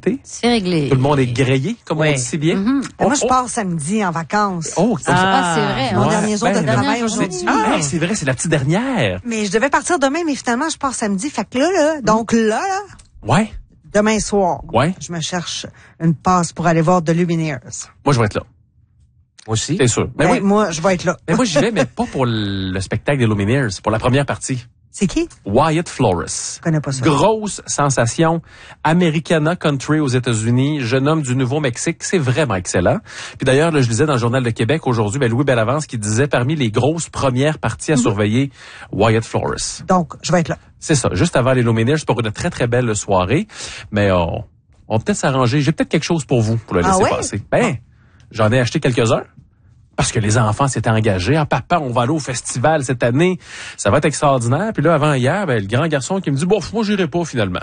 été? C'est réglé. Tout le monde est grillé, comme on dit si bien. Moi, je pars samedi en vacances. Oh, c'est vrai. Mon dernier jour de travail c'est- aujourd'hui. c'est vrai, c'est la petite dernière. Mais je devais partir demain, mais finalement, je pars samedi. Fait que là, donc là, Ouais. demain soir, Ouais. je me cherche une passe pour aller voir The Lumineers. Moi, je vais être là. Moi aussi. C'est sûr. Mais Ben, oui. moi, je vais être là. Mais moi, j'y vais, mais pas pour le spectacle des Lumineers, pour la première partie. C'est qui? Wyatt Flores. Je connais pas ça. Grosse sensation. Americana Country aux États-Unis. Jeune homme du Nouveau-Mexique. C'est vraiment excellent. Puis d'ailleurs, là, je lisais dans le Journal de Québec aujourd'hui, Louis Bellavance qui disait parmi les grosses premières parties à surveiller, Wyatt Flores. Donc, je vais être là. C'est ça. Juste avant les Lumineers pour une très, très belle soirée. Mais on va peut-être s'arranger. J'ai peut-être quelque chose pour vous pour le laisser passer. Ben, j'en ai acheté quelques-uns. Parce que les enfants s'étaient engagés. Ah, papa, on va aller au festival cette année. Ça va être extraordinaire. Puis là, avant hier, le grand garçon qui me dit, bof, moi, j'irai pas finalement.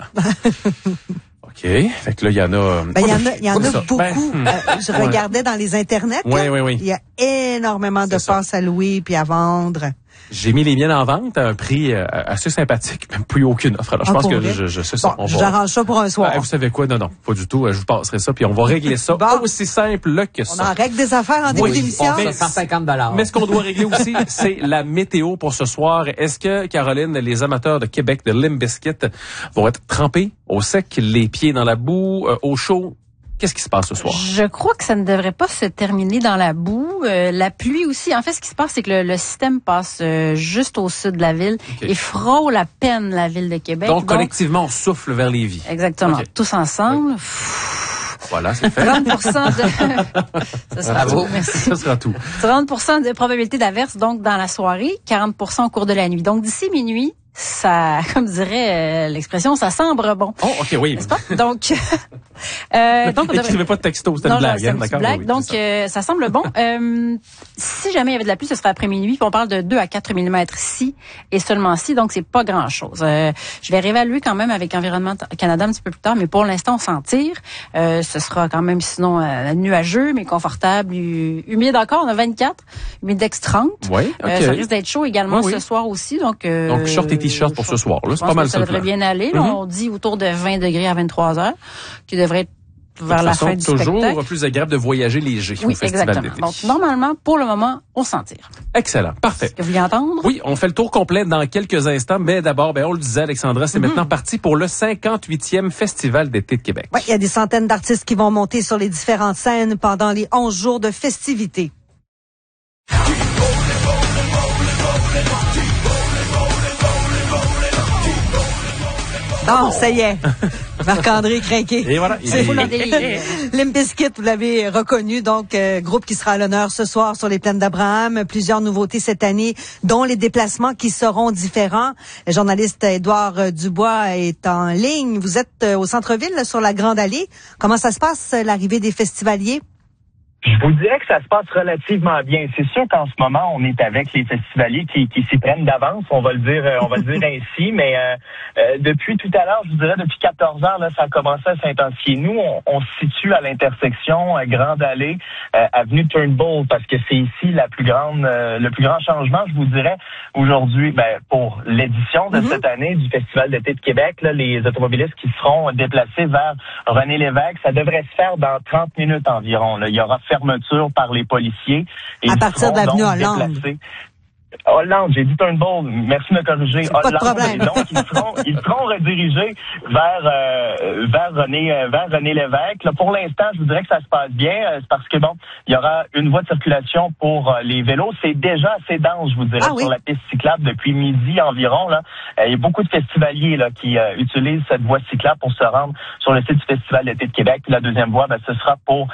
OK. Fait que là, il y en a... Il y en a beaucoup. Je regardais dans les internets. Oui. Il y a énormément de passes à louer puis à vendre. J'ai mis les miennes en vente à un prix assez sympathique, même plus aucune offre. Alors, je pense que je sais ça. Bon, j'arrange ça pour un soir. Vous savez quoi? Non, pas du tout. Je vous passerai ça, puis on va régler ça aussi simple que ça. On en règle des affaires en début d'émission. On fait 150 $. Mais ce qu'on doit régler aussi, c'est la météo pour ce soir. Est-ce que, Caroline, les amateurs de Québec, de Limp Bizkit, vont être trempés au sec, les pieds dans la boue, au chaud? Qu'est-ce qui se passe ce soir? Je crois que ça ne devrait pas se terminer dans la boue. La pluie aussi. En fait, ce qui se passe, c'est que le système passe juste au sud de la ville et frôle à peine la ville de Québec. Donc collectivement, on souffle vers Lévis. Exactement. Tous ensemble. Voilà, c'est fait. 30% de... Ça sera tout. 30% de probabilité d'averse, donc, dans la soirée. 40% au cours de la nuit. Donc, d'ici minuit, ça, comme dirait l'expression, ça semble bon. Oh, OK, oui. N'est-ce pas? Donc, n'écrivez pas de texto, c'était une blague. C'est une petite blague. Donc, ça semble bon. Si jamais il y avait de la pluie, ce serait après minuit. Puis on parle de 2 à 4 mm ici et seulement ici. Donc, c'est pas grand-chose. Je vais réévaluer quand même avec Environnement Canada un petit peu plus tard, mais pour l'instant, on s'en tire. Ce sera quand même sinon nuageux, mais confortable, humide encore. On a 24, humidex 30. Oui, OK. Ça risque d'être chaud également ce soir aussi. Donc short et t-shirt pour ce soir. Là, c'est pas mal ça devrait bien aller. Là, on dit autour de 20 degrés à 23 heures, qui devrait être vers la fin du spectacle. Toujours plus agréable de voyager léger au festival d'été. Donc, normalement, pour le moment, on s'en tire. Excellent. Parfait. Est-ce que vous voulez entendre? Oui, on fait le tour complet dans quelques instants. Mais d'abord, on le disait, Alexandra, c'est maintenant parti pour le 58e Festival d'été de Québec. Oui, il y a des centaines d'artistes qui vont monter sur les différentes scènes pendant les 11 jours de festivités. Bon, ça y est. Marc-André craqué. Et voilà. C'est fou le délire. Limp Bizkit, vous l'avez reconnu, donc groupe qui sera à l'honneur ce soir sur les plaines d'Abraham. Plusieurs nouveautés cette année, dont les déplacements qui seront différents. Le journaliste Édouard Dubois est en ligne. Vous êtes au centre-ville, là, sur la Grande Allée. Comment ça se passe, l'arrivée des festivaliers? Je vous dirais que ça se passe relativement bien. C'est sûr qu'en ce moment, on est avec les festivaliers qui s'y prennent d'avance, on va le dire ainsi, mais depuis tout à l'heure, je vous dirais depuis 14 heures, là, ça a commencé à s'intensifier. Nous, on se situe à l'intersection Grande Allée, avenue Turnbull, parce que c'est ici le plus grand changement, je vous dirais, aujourd'hui, pour l'édition de cette année du Festival d'été de Québec, là, les automobilistes qui seront déplacés vers René Lévesque, ça devrait se faire dans 30 minutes environ. Là. Il y aura fermeture par les policiers. Et à partir de l'avenue Hollande. Hollande, j'ai dit Turnbull. Merci de me corriger. Pas de problème. Donc, ils seront redirigés vers René Lévesque. Là, pour l'instant, je vous dirais que ça se passe bien. C'est parce que, il y aura une voie de circulation pour les vélos. C'est déjà assez dense, je vous dirais, sur la piste cyclable depuis midi environ. Là. Il y a beaucoup de festivaliers là, qui utilisent cette voie cyclable pour se rendre sur le site du Festival d'été de Québec. Puis la deuxième voie, ce sera pour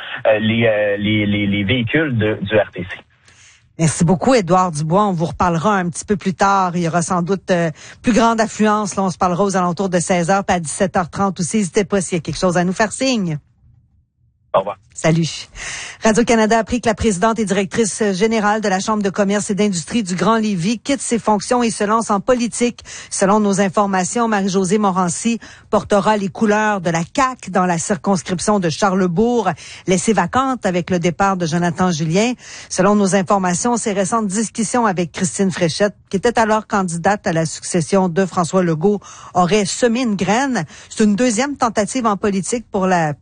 les véhicules du RTC. Merci beaucoup, Édouard Dubois. On vous reparlera un petit peu plus tard. Il y aura sans doute plus grande affluence. Là, on se parlera aux alentours de 16h, puis à 17h30 aussi. N'hésitez pas s'il y a quelque chose à nous faire signe. Au revoir. Salut. Radio-Canada a appris que la présidente et directrice générale de la Chambre de commerce et d'industrie du Grand Lévis quitte ses fonctions et se lance en politique. Selon nos informations, Marie-Josée Morancy portera les couleurs de la CAQ dans la circonscription de Charlesbourg, laissée vacante avec le départ de Jonathan Julien. Selon nos informations, ces récentes discussions avec Christine Fréchette, qui était alors candidate à la succession de François Legault, auraient semé une graine. C'est une deuxième tentative en politique pour la